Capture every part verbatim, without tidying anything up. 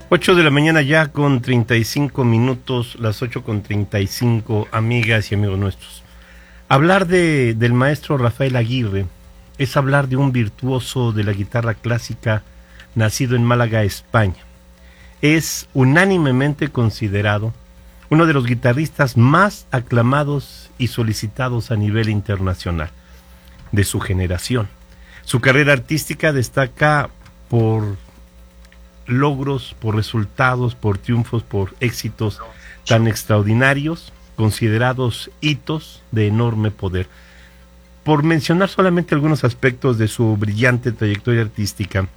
Ocho de la mañana ya con treinta y cinco minutos, las ocho con treinta y cinco, amigas y amigos nuestros. Hablar de, del maestro Rafael Aguirre es hablar de un virtuoso de la guitarra clásica nacido en Málaga, España. Es unánimemente considerado uno de los guitarristas más aclamados y solicitados a nivel internacional de su generación. Su carrera artística destaca por logros, por resultados, por triunfos, por éxitos tan extraordinarios, considerados hitos de enorme poder. Por mencionar solamente algunos aspectos de su brillante trayectoria artística,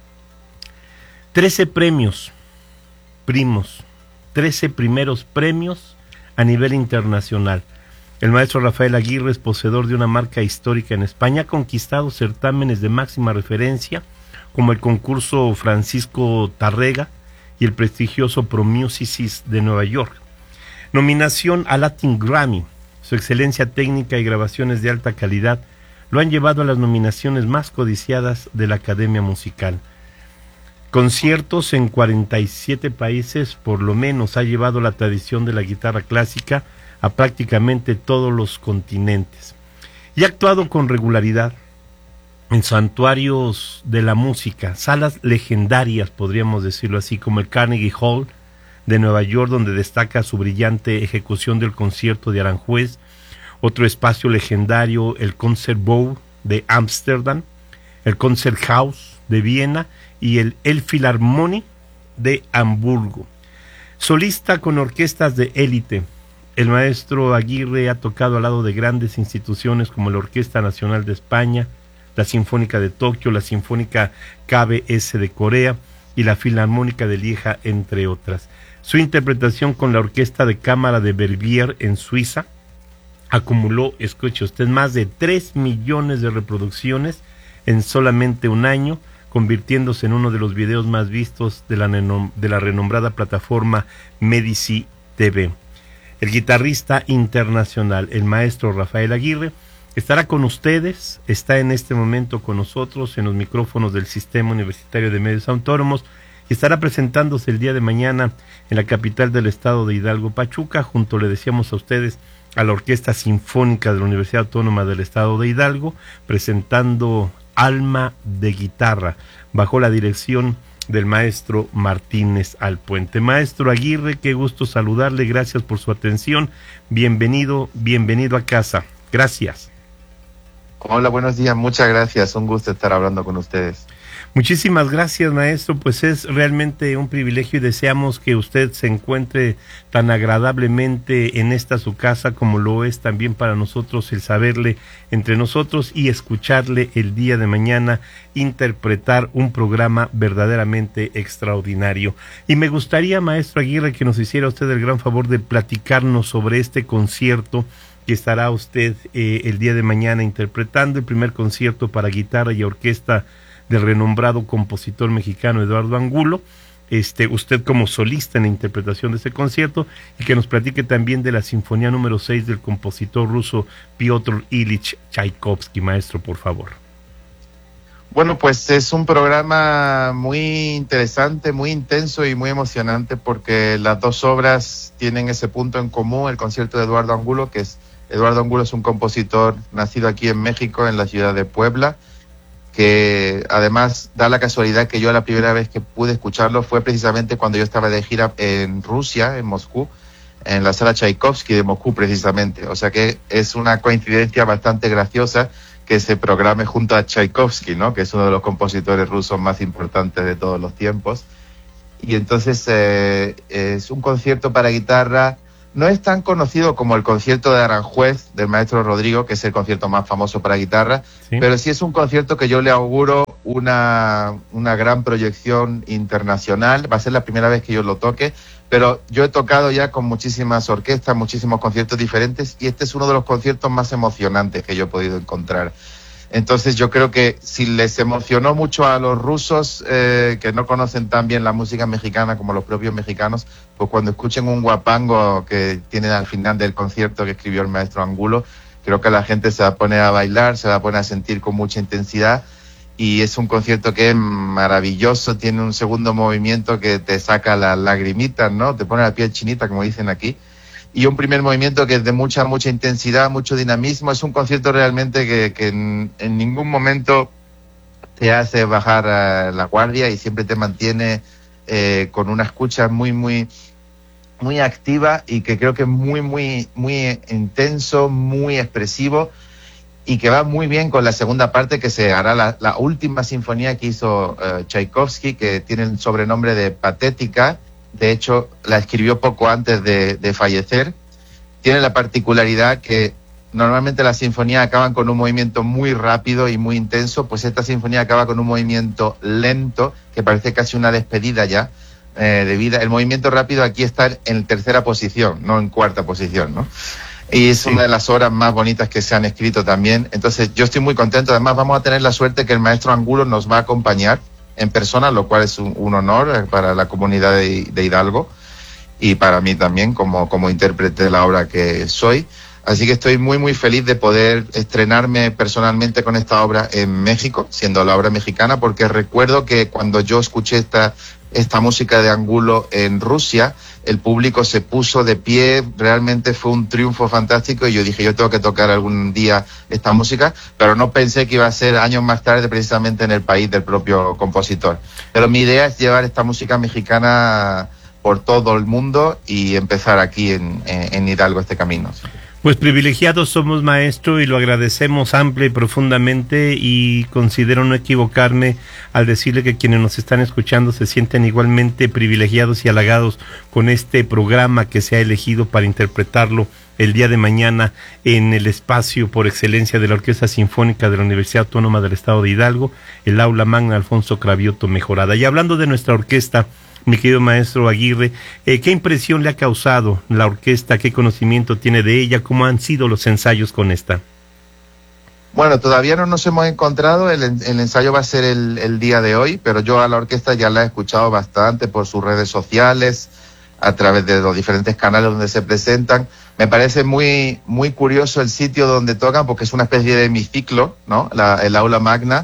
trece premios, primos, trece primeros premios a nivel internacional. El maestro Rafael Aguirre es poseedor de una marca histórica en España, ha conquistado certámenes de máxima referencia, como el concurso Francisco Tárrega y el prestigioso Pro Musicis de Nueva York. Nominación a Latin Grammy. Su excelencia técnica y grabaciones de alta calidad lo han llevado a las nominaciones más codiciadas de la Academia Musical. Conciertos en cuarenta y siete países, por lo menos, ha llevado la tradición de la guitarra clásica a prácticamente todos los continentes. Y ha actuado con regularidad en santuarios de la música, salas legendarias, podríamos decirlo así, como el Carnegie Hall de Nueva York, donde destaca su brillante ejecución del concierto de Aranjuez; otro espacio legendario, el Concertbouw de Ámsterdam, el Concerthaus de Viena y el Elbphilharmonie de Hamburgo. Solista con orquestas de élite, el maestro Aguirre ha tocado al lado de grandes instituciones como la Orquesta Nacional de España, la Sinfónica de Tokio, la Sinfónica K B S de Corea y la Filarmónica de Lieja, entre otras. Su interpretación con la Orquesta de Cámara de Verbier en Suiza acumuló, escuche usted, más de tres millones de reproducciones en solamente un año, convirtiéndose en uno de los videos más vistos de la, de la renombrada plataforma Medici T V. El guitarrista internacional, el maestro Rafael Aguirre, estará con ustedes, está en este momento con nosotros en los micrófonos del Sistema Universitario de Medios Autónomos y estará presentándose el día de mañana en la capital del estado de Hidalgo, Pachuca, junto, le decíamos a ustedes, a la Orquesta Sinfónica de la Universidad Autónoma del estado de Hidalgo, presentando Alma de Guitarra, bajo la dirección del maestro Martínez Alpuente. Maestro Aguirre, qué gusto saludarle, gracias por su atención, bienvenido, bienvenido a casa, gracias. Hola, buenos días, muchas gracias, un gusto estar hablando con ustedes. Muchísimas gracias, maestro, pues es realmente un privilegio y deseamos que usted se encuentre tan agradablemente en esta su casa como lo es también para nosotros el saberle entre nosotros y escucharle el día de mañana interpretar un programa verdaderamente extraordinario. Y me gustaría, maestro Aguirre, que nos hiciera usted el gran favor de platicarnos sobre este concierto que estará usted eh, el día de mañana interpretando, el primer concierto para guitarra y orquesta del renombrado compositor mexicano Eduardo Angulo, este, usted como solista en la interpretación de este concierto, y que nos platique también de la Sinfonía número seis del compositor ruso Piotr Ilich Tchaikovsky. Maestro, por favor. Bueno, pues es un programa muy interesante, muy intenso y muy emocionante, porque las dos obras tienen ese punto en común. El concierto de Eduardo Angulo, que es Eduardo Angulo es un compositor nacido aquí en México, en la ciudad de Puebla, que además da la casualidad que yo la primera vez que pude escucharlo fue precisamente cuando yo estaba de gira en Rusia, en Moscú, en la sala Tchaikovsky de Moscú precisamente. O sea que es una coincidencia bastante graciosa que se programe junto a Tchaikovsky, ¿no? Que es uno de los compositores rusos más importantes de todos los tiempos. Y entonces eh, es un concierto para guitarra. No es tan conocido como el concierto de Aranjuez del maestro Rodrigo, que es el concierto más famoso para guitarra, sí, pero sí es un concierto que yo le auguro una, una gran proyección internacional. Va a ser la primera vez que yo lo toque, pero yo he tocado ya con muchísimas orquestas, muchísimos conciertos diferentes, y este es uno de los conciertos más emocionantes que yo he podido encontrar. Entonces yo creo que si les emocionó mucho a los rusos, eh, que no conocen tan bien la música mexicana como los propios mexicanos, pues cuando escuchen un guapango que tienen al final del concierto que escribió el maestro Angulo, creo que la gente se va a poner a bailar, se va a poner a sentir con mucha intensidad. y es un concierto que es maravilloso, tiene un segundo movimiento que te saca las lagrimitas, ¿no? Te pone la piel chinita, como dicen aquí. Y un primer movimiento que es de mucha, mucha intensidad, mucho dinamismo. Es un concierto realmente que, que en, en ningún momento te hace bajar a la guardia y siempre te mantiene eh, con una escucha muy, muy, muy activa y que creo que es muy, muy, muy intenso, muy expresivo y que va muy bien con la segunda parte que se hará la, la última sinfonía que hizo uh, Tchaikovsky, que tiene el sobrenombre de Patética. De hecho, la escribió poco antes de, de fallecer. Tiene la particularidad que normalmente las sinfonías acaban con un movimiento muy rápido y muy intenso, pues esta sinfonía acaba con un movimiento lento, que parece casi una despedida ya eh, de vida. El movimiento rápido aquí está en tercera posición, no en cuarta posición, ¿no? Y es sí. una de las obras más bonitas que se han escrito también. Entonces, yo estoy muy contento. Además, vamos a tener la suerte que el maestro Angulo nos va a acompañar en persona, lo cual es un, un honor para la comunidad de, de Hidalgo y para mí también como, como intérprete de la obra que soy. Así que estoy muy, muy feliz de poder estrenarme personalmente con esta obra en México, siendo la obra mexicana, porque recuerdo que cuando yo escuché esta, esta música de Angulo en Rusia, el público se puso de pie, realmente fue un triunfo fantástico y yo dije, yo tengo que tocar algún día esta música, pero no pensé que iba a ser años más tarde precisamente en el país del propio compositor. Pero mi idea es llevar esta música mexicana por todo el mundo y empezar aquí en, en, en Hidalgo este camino. Pues privilegiados somos, maestro, y lo agradecemos amplia y profundamente, y considero no equivocarme al decirle que quienes nos están escuchando se sienten igualmente privilegiados y halagados con este programa que se ha elegido para interpretarlo el día de mañana en el espacio por excelencia de la Orquesta Sinfónica de la Universidad Autónoma del Estado de Hidalgo, el Aula Magna Alfonso Cravioto Mejorada. Y hablando de nuestra orquesta, mi querido maestro Aguirre, eh, ¿qué impresión le ha causado la orquesta? ¿Qué conocimiento tiene de ella? ¿Cómo han sido los ensayos con esta? Bueno, todavía no nos hemos encontrado, el, el ensayo va a ser el, el día de hoy, pero yo a la orquesta ya la he escuchado bastante por sus redes sociales, a través de los diferentes canales donde se presentan. Me parece muy, muy curioso el sitio donde tocan, porque es una especie de hemiciclo, ¿no? La, el Aula Magna.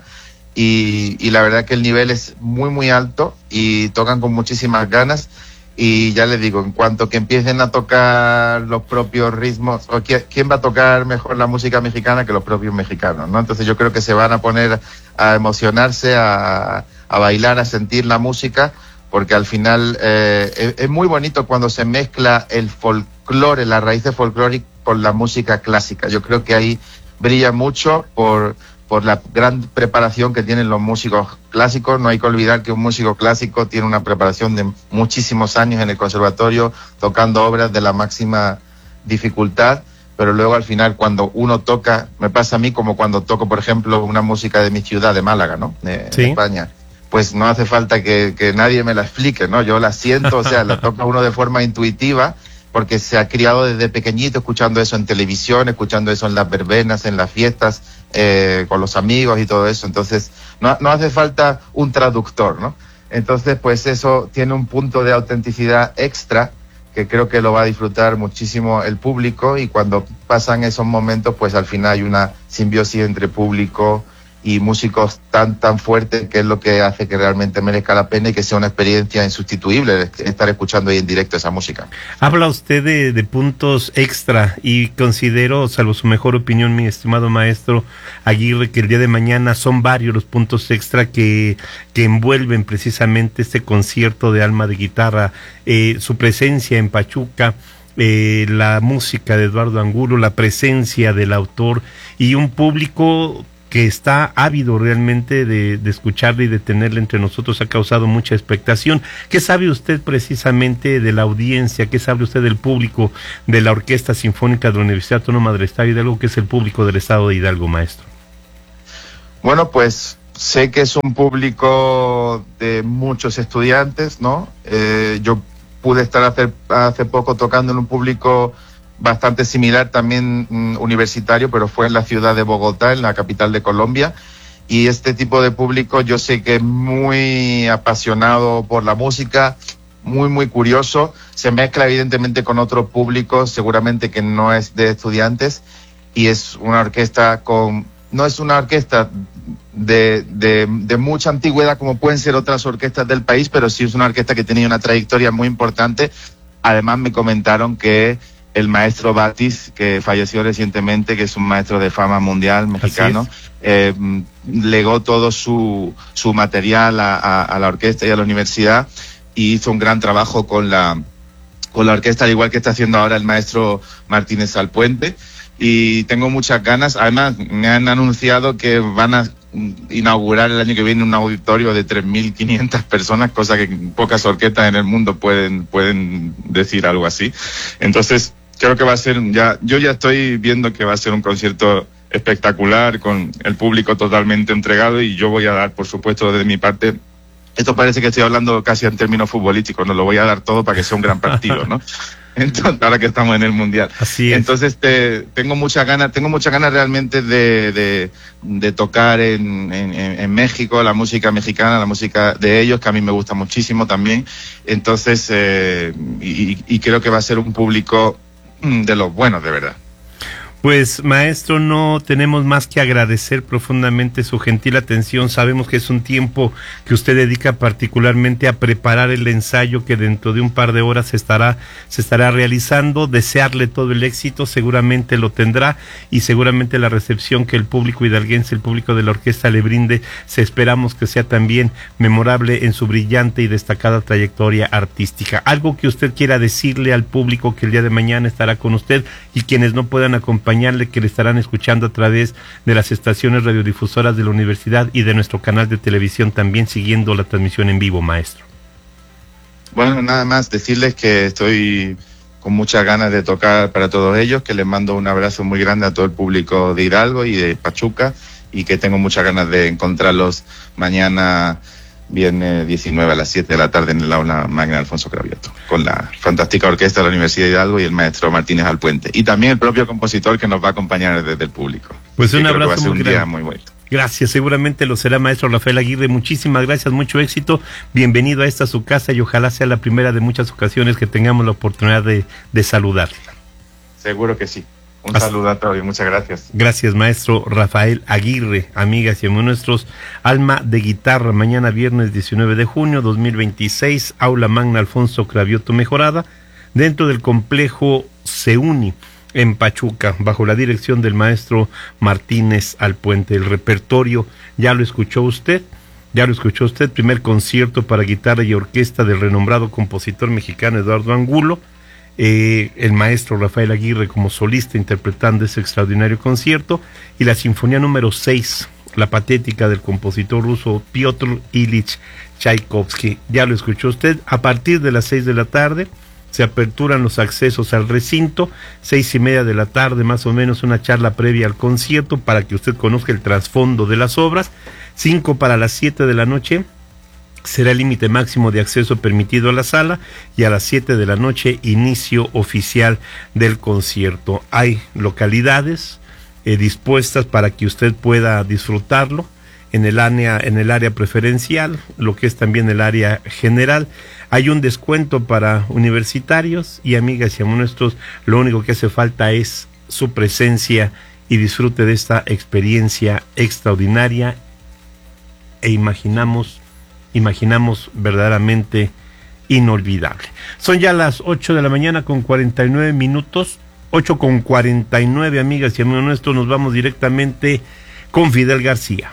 Y, y la verdad que el nivel es muy, muy alto y tocan con muchísimas ganas. Y ya les digo, en cuanto que empiecen a tocar los propios ritmos, o quién, quién va a tocar mejor la música mexicana que los propios mexicanos, ¿no? Entonces yo creo que se van a poner a emocionarse, a, a bailar, a sentir la música, porque al final eh, es, es muy bonito cuando se mezcla el folclore, las raíces folclóricas con la música clásica. Yo creo que ahí brilla mucho por... por la gran preparación que tienen los músicos clásicos. No hay que olvidar que un músico clásico tiene una preparación de muchísimos años en el conservatorio, tocando obras de la máxima dificultad, pero luego al final cuando uno toca, me pasa a mí como cuando toco, por ejemplo, una música de mi ciudad, de Málaga, ¿no? De, ¿Sí? de España. Pues no hace falta que, que nadie me la explique, ¿no? Yo la siento, o sea, la toca uno de forma intuitiva, porque se ha criado desde pequeñito escuchando eso en televisión, escuchando eso en las verbenas, en las fiestas, eh, con los amigos y todo eso. Entonces, no, no hace falta un traductor, ¿no? Entonces, pues eso tiene un punto de autenticidad extra que creo que lo va a disfrutar muchísimo el público, y cuando pasan esos momentos, pues al final hay una simbiosis entre público y músicos tan tan fuerte, que es lo que hace que realmente merezca la pena y que sea una experiencia insustituible estar escuchando ahí en directo esa música. Habla usted de, de puntos extra, y considero, salvo su mejor opinión, mi estimado maestro Aguirre, que el día de mañana son varios los puntos extra que, que envuelven precisamente este concierto de alma de guitarra, eh, su presencia en Pachuca, eh, la música de Eduardo Angulo, la presencia del autor y un público que está ávido realmente de, de escucharle y de tenerle entre nosotros. Ha causado mucha expectación. ¿Qué sabe usted precisamente de la audiencia? ¿Qué sabe usted del público de la Orquesta Sinfónica de la Universidad Autónoma del Estado de Hidalgo, que es el público del Estado de Hidalgo, maestro? Bueno, pues sé que es un público de muchos estudiantes, ¿no? Eh, yo pude estar hace, hace poco tocando en un público bastante similar también mm, universitario, pero fue en la ciudad de Bogotá, en la capital de Colombia, y este tipo de público yo sé que es muy apasionado por la música, muy muy curioso, se mezcla evidentemente con otro público, seguramente que no es de estudiantes, y es una orquesta con, no es una orquesta de, de, de mucha antigüedad como pueden ser otras orquestas del país, pero sí es una orquesta que tenía una trayectoria muy importante. Además me comentaron que el maestro Batis, que falleció recientemente, que es un maestro de fama mundial mexicano, eh, legó todo su, su material a, a, a la orquesta y a la universidad, y hizo un gran trabajo con la, con la orquesta, al igual que está haciendo ahora el maestro Martínez Alpuente. Y tengo muchas ganas. Además, me han anunciado que van a inaugurar el año que viene un auditorio de tres mil quinientas personas, cosa que pocas orquestas en el mundo pueden, pueden decir algo así. Entonces, creo que va a ser, ya, yo ya estoy viendo que va a ser un concierto espectacular, con el público totalmente entregado, y yo voy a dar, por supuesto, de mi parte. Esto parece que estoy hablando casi en términos futbolísticos, no lo voy a dar todo para que sea un gran partido, ¿no? Entonces, ahora que estamos en el Mundial. Así es. Entonces, te, tengo muchas ganas, tengo muchas ganas realmente de, de, de tocar en, en, en México, la música mexicana, la música de ellos, que a mí me gusta muchísimo también. Entonces, eh, y, y creo que va a ser un público de los buenos, de verdad. Pues, maestro, no tenemos más que agradecer profundamente su gentil atención. Sabemos que es un tiempo que usted dedica particularmente a preparar el ensayo que dentro de un par de horas se estará, se estará realizando. Desearle todo el éxito, seguramente lo tendrá, y seguramente la recepción que el público hidalguense, el público de la orquesta le brinde, se esperamos que sea también memorable en su brillante y destacada trayectoria artística. Algo que usted quiera decirle al público que el día de mañana estará con usted, y quienes no puedan acompañar, que le estarán escuchando a través de las estaciones radiodifusoras de la universidad y de nuestro canal de televisión, también siguiendo la transmisión en vivo, maestro. Bueno, nada más decirles que estoy con muchas ganas de tocar para todos ellos, que les mando un abrazo muy grande a todo el público de Hidalgo y de Pachuca, y que tengo muchas ganas de encontrarlos mañana viernes diecinueve a las siete de la tarde en el aula magna Alfonso Cravioto, con la fantástica orquesta de la Universidad de Hidalgo y el maestro Martínez Alpuente, y también el propio compositor que nos va a acompañar desde el público. Pues un abrazo, va a ser muy un grande. Día muy bonito. Gracias, seguramente lo será, maestro Rafael Aguirre. Muchísimas gracias, mucho éxito, bienvenido a esta su casa, y ojalá sea la primera de muchas ocasiones que tengamos la oportunidad de, de saludarle. Seguro que sí. Un Hasta. saludo a todos y muchas gracias. Gracias, maestro Rafael Aguirre. Amigas y amigos nuestros, Alma de Guitarra, mañana viernes diecinueve de junio dos mil veintiséis, Aula Magna Alfonso Cravioto Mejorada, dentro del complejo CEUNI en Pachuca, bajo la dirección del maestro Martínez Alpuente. El repertorio, ya lo escuchó usted, ya lo escuchó usted, primer concierto para guitarra y orquesta del renombrado compositor mexicano Eduardo Angulo. Eh, el maestro Rafael Aguirre como solista interpretando ese extraordinario concierto, y la sinfonía número seis, la patética del compositor ruso Piotr Ilich Tchaikovsky. Ya lo escuchó usted. A partir de las seis de la tarde se aperturan los accesos al recinto, seis y media de la tarde más o menos, una charla previa al concierto para que usted conozca el trasfondo de las obras. Cinco para las siete de la noche será el límite máximo de acceso permitido a la sala, y a las siete de la noche inicio oficial del concierto. Hay localidades eh, dispuestas para que usted pueda disfrutarlo en el área, en el área preferencial, lo que es también el área general. Hay un descuento para universitarios, y amigas y amigos nuestros, lo único que hace falta es su presencia y disfrute de esta experiencia extraordinaria, e imaginamos imaginamos verdaderamente inolvidable. Son ya las ocho de la mañana con cuarenta y nueve minutos, ocho con cuarenta y nueve, amigas y amigos nuestros. Nos vamos directamente con Fidel García.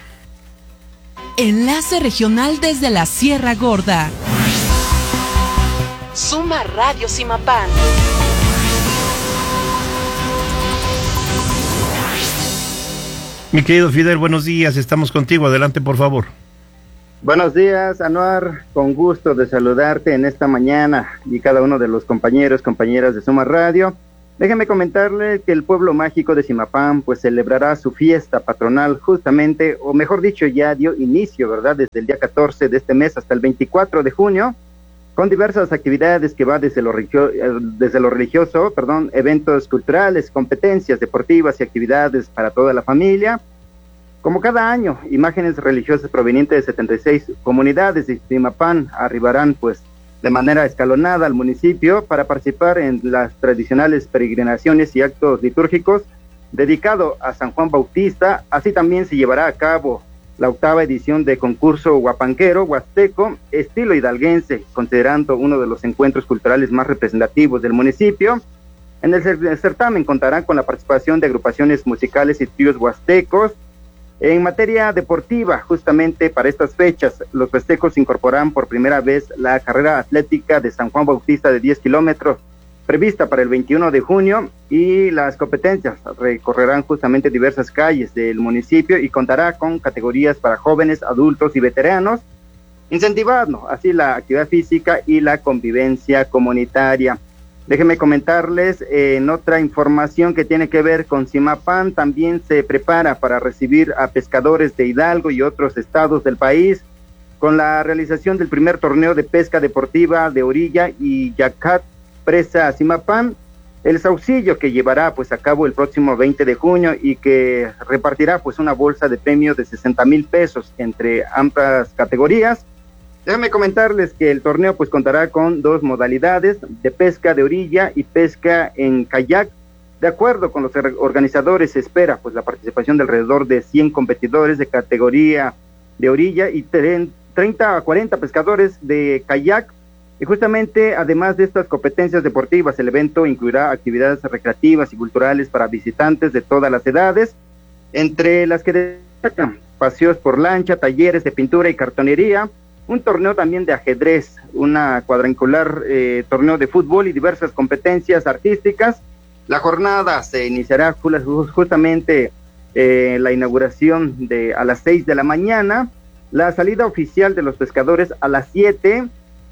Enlace regional desde la Sierra Gorda. Suma Radio Simapán. Mi querido Fidel, buenos días, estamos contigo, adelante por favor. Buenos días, Anuar, con gusto de saludarte en esta mañana y cada uno de los compañeros, compañeras de Suma Radio. Déjeme comentarle que el pueblo mágico de Simapán pues celebrará su fiesta patronal justamente, o mejor dicho, ya dio inicio, ¿verdad? Desde el día catorce de este mes hasta el veinticuatro de junio, con diversas actividades que va desde lo, religio- desde lo religioso, perdón, eventos culturales, competencias deportivas y actividades para toda la familia. Como cada año, imágenes religiosas provenientes de setenta y seis comunidades de Simapán arribarán pues de manera escalonada al municipio para participar en las tradicionales peregrinaciones y actos litúrgicos dedicado a San Juan Bautista. Así también se llevará a cabo la octava edición de concurso guapanquero huasteco estilo hidalguense, considerando uno de los encuentros culturales más representativos del municipio. En el certamen contarán con la participación de agrupaciones musicales y tríos huastecos. En materia deportiva, justamente para estas fechas, los huastecos incorporarán por primera vez la carrera atlética de San Juan Bautista de diez kilómetros, prevista para el veintiuno de junio, y las competencias recorrerán justamente diversas calles del municipio y contará con categorías para jóvenes, adultos y veteranos, incentivando así la actividad física y la convivencia comunitaria. Déjenme comentarles eh, en otra información que tiene que ver con Zimapán. También se prepara para recibir a pescadores de Hidalgo y otros estados del país con la realización del primer torneo de pesca deportiva de orilla y Yacat Presa Zimapán, el saucillo que llevará pues a cabo el próximo veinte de junio y que repartirá pues una bolsa de premio de sesenta mil pesos entre ambas categorías. Déjenme comentarles que el torneo pues contará con dos modalidades de pesca de orilla y pesca en kayak. De acuerdo con los organizadores, se espera pues la participación de alrededor de cien competidores de categoría de orilla y treinta a cuarenta pescadores de kayak. Y justamente, además de estas competencias deportivas, el evento incluirá actividades recreativas y culturales para visitantes de todas las edades, entre las que destacan paseos por lancha, talleres de pintura y cartonería, un torneo también de ajedrez, una cuadrangular eh, torneo de fútbol y diversas competencias artísticas. La jornada se iniciará justamente eh, la inauguración de a las seis de la mañana, la salida oficial de los pescadores a las siete,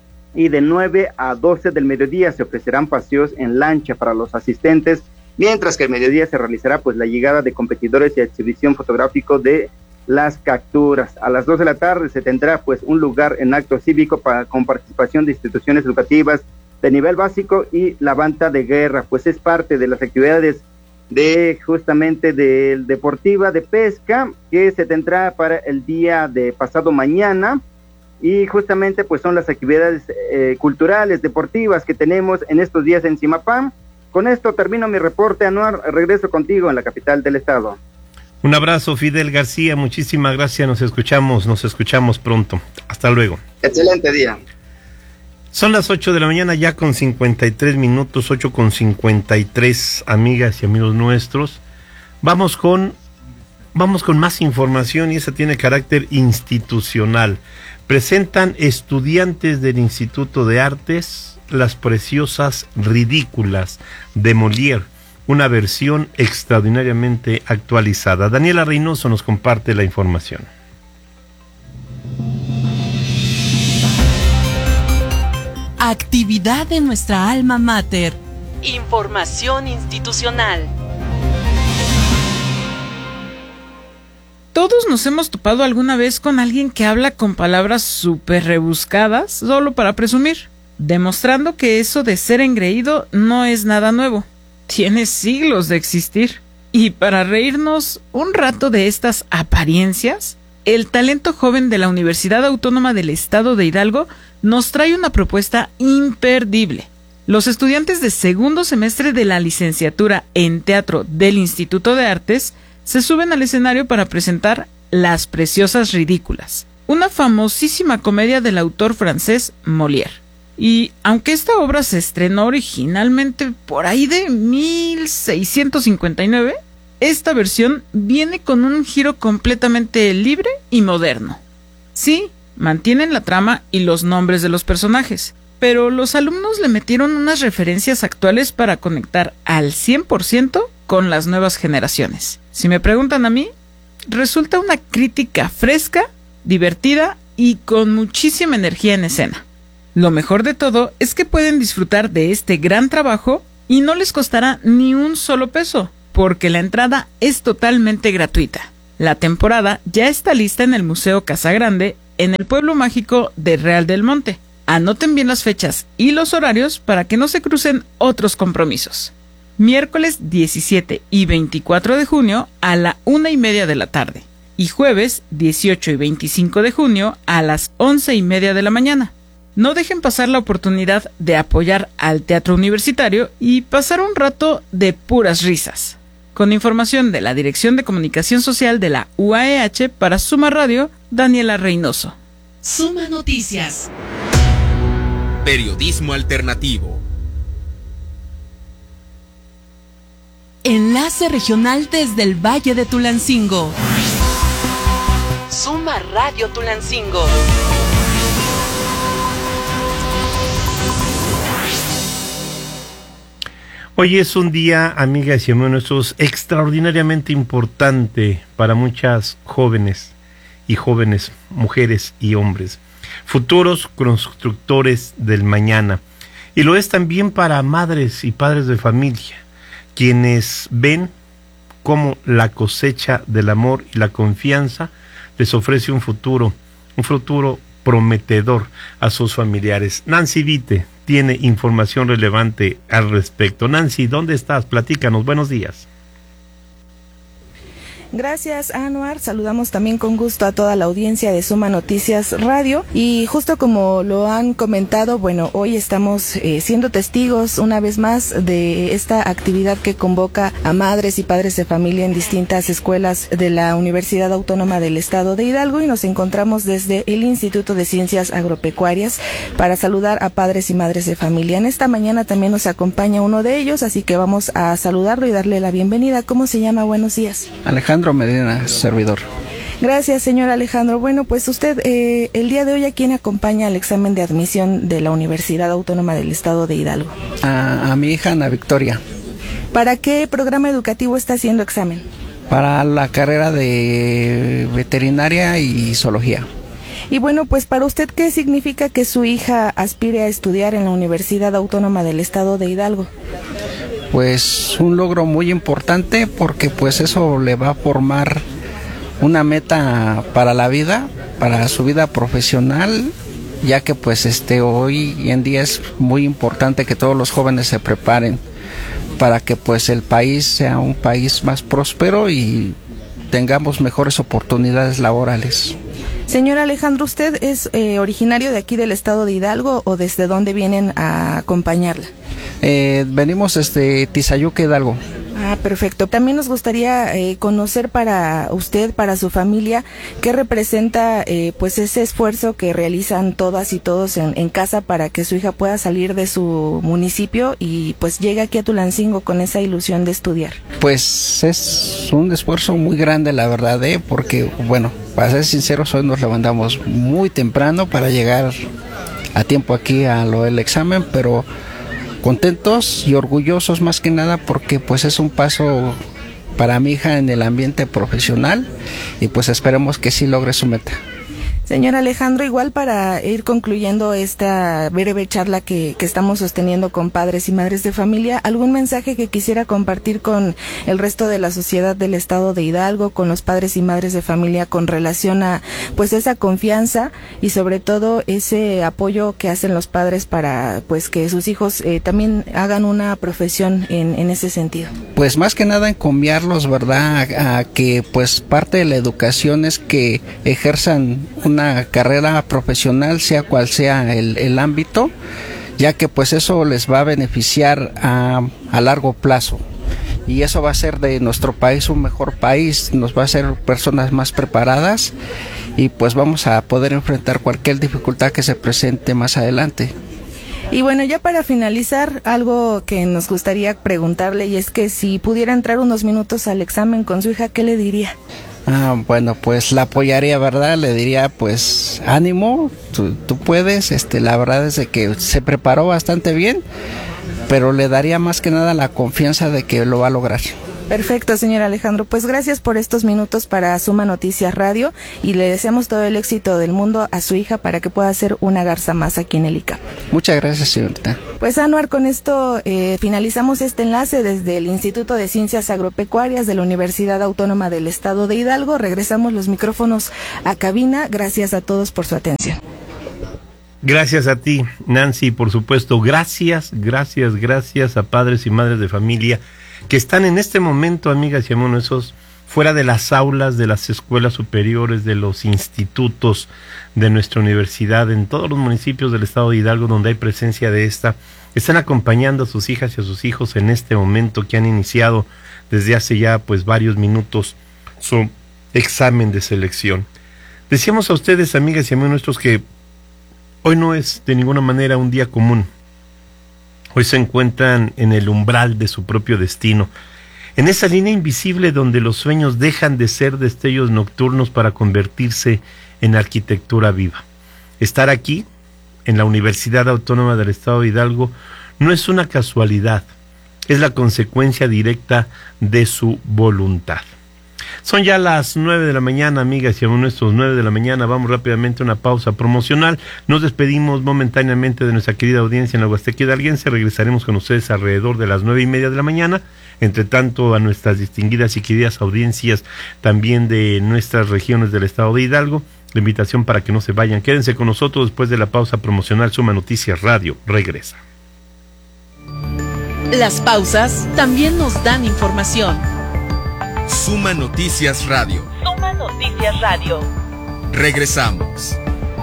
y de nueve a doce del mediodía se ofrecerán paseos en lancha para los asistentes, mientras que al mediodía se realizará pues la llegada de competidores y exhibición fotográfico de las capturas. A las dos de la tarde se tendrá pues un lugar en acto cívico para, con participación de instituciones educativas de nivel básico y la banda de guerra, pues es parte de las actividades de justamente de deportiva de pesca que se tendrá para el día de pasado mañana, y justamente pues son las actividades eh, culturales, deportivas que tenemos en estos días en Zimapán. Con esto termino mi reporte, Anuar, regreso contigo en la capital del estado. Un abrazo, Fidel García, muchísimas gracias, nos escuchamos, nos escuchamos pronto. Hasta luego. Excelente día. Son las ocho de la mañana ya con cincuenta y tres minutos, ocho con cincuenta y tres, amigas y amigos nuestros. Vamos con, vamos con más información y esa tiene carácter institucional. Presentan estudiantes del Instituto de Artes Las Preciosas Ridículas de Molière, una versión extraordinariamente actualizada. Daniela Reynoso nos comparte la información. Actividad de nuestra alma mater. Información institucional. Todos nos hemos topado alguna vez con alguien que habla con palabras súper rebuscadas solo para presumir, demostrando que eso de ser engreído no es nada nuevo. Tiene siglos de existir. Y para reírnos un rato de estas apariencias, el talento joven de la Universidad Autónoma del Estado de Hidalgo nos trae una propuesta imperdible. Los estudiantes de segundo semestre de la licenciatura en teatro del Instituto de Artes se suben al escenario para presentar Las Preciosas Ridículas, una famosísima comedia del autor francés Molière. Y aunque esta obra se estrenó originalmente por ahí de mil seiscientos cincuenta y nueve, esta versión viene con un giro completamente libre y moderno. Sí, mantienen la trama y los nombres de los personajes, pero los alumnos le metieron unas referencias actuales para conectar al cien por ciento con las nuevas generaciones. Si me preguntan a mí, resulta una crítica fresca, divertida y con muchísima energía en escena. Lo mejor de todo es que pueden disfrutar de este gran trabajo y no les costará ni un solo peso, porque la entrada es totalmente gratuita. La temporada ya está lista en el Museo Casagrande, en el pueblo mágico de Real del Monte. Anoten bien las fechas y los horarios para que no se crucen otros compromisos. Miércoles diecisiete y veinticuatro de junio a la una y media de la tarde y jueves dieciocho y veinticinco de junio a las once y media de la mañana. No dejen pasar la oportunidad de apoyar al teatro universitario y pasar un rato de puras risas. Con información de la Dirección de Comunicación Social de la U A E H para Suma Radio, Daniela Reynoso. Suma Noticias. Periodismo alternativo. Enlace regional desde el Valle de Tulancingo. Suma Radio Tulancingo. Hoy es un día, amigas y amigos nuestros, extraordinariamente importante para muchas jóvenes y jóvenes, mujeres y hombres, futuros constructores del mañana. Y lo es también para madres y padres de familia, quienes ven cómo la cosecha del amor y la confianza les ofrece un futuro, un futuro prometedor a sus familiares. Nancy Vite tiene información relevante al respecto. Nancy, ¿dónde estás? Platícanos. Buenos días. Gracias, Anuar. Saludamos también con gusto a toda la audiencia de Suma Noticias Radio. Y justo como lo han comentado, bueno, hoy estamos eh, siendo testigos una vez más de esta actividad que convoca a madres y padres de familia en distintas escuelas de la Universidad Autónoma del Estado de Hidalgo, y nos encontramos desde el Instituto de Ciencias Agropecuarias para saludar a padres y madres de familia. En esta mañana también nos acompaña uno de ellos, así que vamos a saludarlo y darle la bienvenida. ¿Cómo se llama? Buenos días. Alejandro Medina, servidor. Gracias, señor Alejandro. Bueno, pues usted eh, el día de hoy, ¿a quién acompaña al examen de admisión de la Universidad Autónoma del Estado de Hidalgo? A, a mi hija Ana Victoria. ¿Para qué programa educativo está haciendo examen? Para la carrera de veterinaria y zoología. Y bueno, pues para usted, ¿qué significa que su hija aspire a estudiar en la Universidad Autónoma del Estado de Hidalgo? Pues un logro muy importante, porque pues eso le va a formar una meta para la vida, para su vida profesional, ya que pues este hoy en día es muy importante que todos los jóvenes se preparen para que pues el país sea un país más próspero y tengamos mejores oportunidades laborales. Señor Alejandro, ¿usted es eh, originario de aquí del Estado de Hidalgo o desde dónde vienen a acompañarla? Eh, venimos desde Tizayuca, Hidalgo. Ah, perfecto. También nos gustaría eh, conocer para usted, para su familia, qué representa eh, pues ese esfuerzo que realizan todas y todos en, en casa para que su hija pueda salir de su municipio y pues llegue aquí a Tulancingo con esa ilusión de estudiar. Pues es un esfuerzo muy grande, la verdad, ¿eh? Porque, bueno, para ser sinceros, hoy nos levantamos muy temprano para llegar a tiempo aquí a lo del examen, pero contentos y orgullosos más que nada porque pues es un paso para mi hija en el ambiente profesional y pues esperemos que sí logre su meta. Señor Alejandro, igual para ir concluyendo esta breve charla que, que estamos sosteniendo con padres y madres de familia, ¿algún mensaje que quisiera compartir con el resto de la sociedad del Estado de Hidalgo, con los padres y madres de familia con relación a pues esa confianza y sobre todo ese apoyo que hacen los padres para pues que sus hijos eh, también hagan una profesión en, en ese sentido? Pues más que nada encomiarlos, ¿verdad? A, a que pues parte de la educación es que ejerzan una carrera profesional, sea cual sea el, el ámbito, ya que pues eso les va a beneficiar a, a largo plazo y eso va a hacer de nuestro país un mejor país, nos va a hacer personas más preparadas y pues vamos a poder enfrentar cualquier dificultad que se presente más adelante. Y bueno, ya para finalizar, algo que nos gustaría preguntarle, y es que si pudiera entrar unos minutos al examen con su hija, ¿qué le diría? Ah, bueno, pues la apoyaría, ¿verdad? Le diría, pues, ánimo, tú, tú puedes, este, la verdad es de que se preparó bastante bien, pero le daría más que nada la confianza de que lo va a lograr. Perfecto, señor Alejandro. Pues gracias por estos minutos para Suma Noticias Radio y le deseamos todo el éxito del mundo a su hija para que pueda ser una garza más aquí en el I C A. Muchas gracias, señorita. Pues Anuar, con esto eh, finalizamos este enlace desde el Instituto de Ciencias Agropecuarias de la Universidad Autónoma del Estado de Hidalgo. Regresamos los micrófonos a cabina. Gracias a todos por su atención. Gracias a ti, Nancy, por supuesto. Gracias, gracias, gracias a padres y madres de familia que están en este momento, amigas y amigos, esos fuera de las aulas de las escuelas superiores, de los institutos de nuestra universidad, en todos los municipios del estado de Hidalgo donde hay presencia de esta, están acompañando a sus hijas y a sus hijos en este momento que han iniciado desde hace ya pues varios minutos su examen de selección. Decíamos a ustedes, amigas y amigos nuestros, que hoy no es de ninguna manera un día común. Hoy se encuentran en el umbral de su propio destino, en esa línea invisible donde los sueños dejan de ser destellos nocturnos para convertirse en arquitectura viva. Estar aquí, en la Universidad Autónoma del Estado de Hidalgo, no es una casualidad, es la consecuencia directa de su voluntad. Son ya las nueve de la mañana, amigas y amigos nuestros, nueve de la mañana. Vamos rápidamente a una pausa promocional. Nos despedimos momentáneamente de nuestra querida audiencia en la Huasteca Hidalguense. Regresaremos con ustedes alrededor de las nueve y media de la mañana. Entre tanto, a nuestras distinguidas y queridas audiencias también de nuestras regiones del estado de Hidalgo, la invitación para que no se vayan. Quédense con nosotros después de la pausa promocional. Suma Noticias Radio regresa. Las pausas también nos dan información. Suma Noticias Radio. Suma Noticias Radio. Regresamos.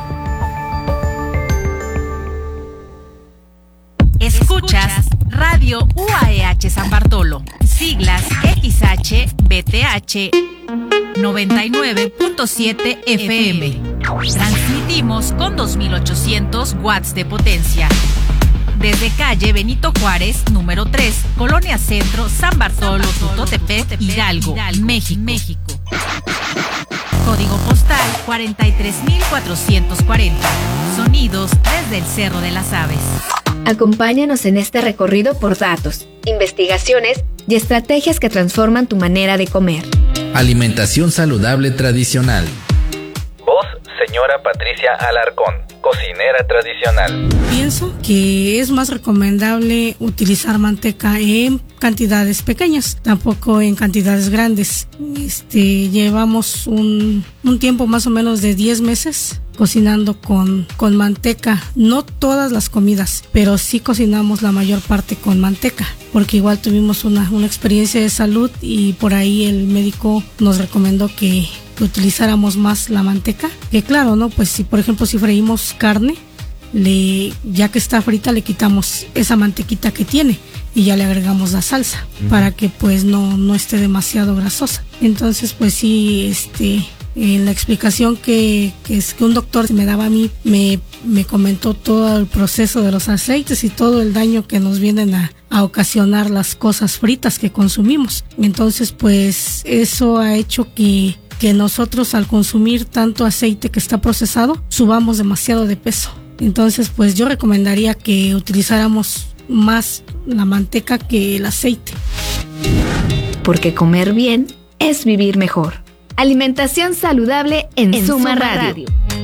Escuchas Radio U A E H San Bartolo, siglas X H B T H noventa y nueve punto siete F M. Transmitimos con dos mil ochocientos watts de potencia. Desde calle Benito Juárez, número tres, Colonia Centro, San Bartolo, Tutotepec, Hidalgo, México. México. Código postal cuarenta y tres mil cuatrocientos cuarenta. Sonidos desde el Cerro de las Aves. Acompáñanos en este recorrido por datos, investigaciones y estrategias que transforman tu manera de comer. Alimentación saludable tradicional. Voz, señora Patricia Alarcón, cocinera tradicional. Pienso que es más recomendable utilizar manteca en cantidades pequeñas, tampoco en cantidades grandes. Este, llevamos un, un tiempo más o menos de diez meses cocinando con, con manteca, no todas las comidas, pero sí cocinamos la mayor parte con manteca, porque igual tuvimos una, una experiencia de salud y por ahí el médico nos recomendó que, que utilizáramos más la manteca, que claro, ¿no? Pues si por ejemplo si freímos carne, le, ya que está frita le quitamos esa mantequita que tiene y ya le agregamos la salsa, uh-huh, para que pues no, no esté demasiado grasosa. Entonces pues sí, este... en la explicación que, que, es, que un doctor me daba a mí, me, me comentó todo el proceso de los aceites y todo el daño que nos vienen a, a ocasionar las cosas fritas que consumimos. Entonces, pues eso ha hecho que, que nosotros al consumir tanto aceite que está procesado, subamos demasiado de peso. Entonces, pues yo recomendaría que utilizáramos más la manteca que el aceite. Porque comer bien es vivir mejor. Alimentación saludable en, en Suma, Suma Radio. Radio.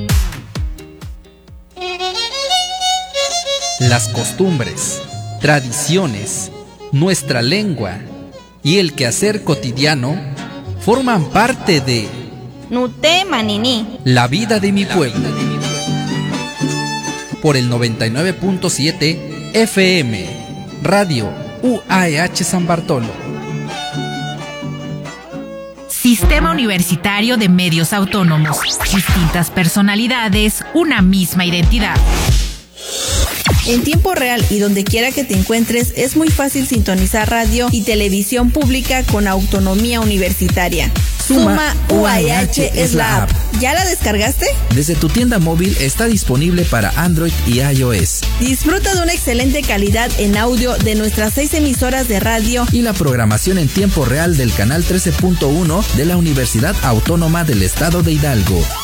Las costumbres, tradiciones, nuestra lengua y el quehacer cotidiano forman parte de Nute Manini, la vida de mi pueblo. Por el noventa y nueve punto siete F M, Radio U A E H San Bartolo. Sistema Universitario de Medios Autónomos. Distintas personalidades, una misma identidad. En tiempo real y donde quiera que te encuentres, es muy fácil sintonizar radio y televisión pública con autonomía universitaria. Suma U A E H es la app. ¿Ya la descargaste? Desde tu tienda móvil está disponible para Android y iOS. Disfruta de una excelente calidad en audio de nuestras seis emisoras de radio y la programación en tiempo real del canal trece punto uno de la Universidad Autónoma del Estado de Hidalgo.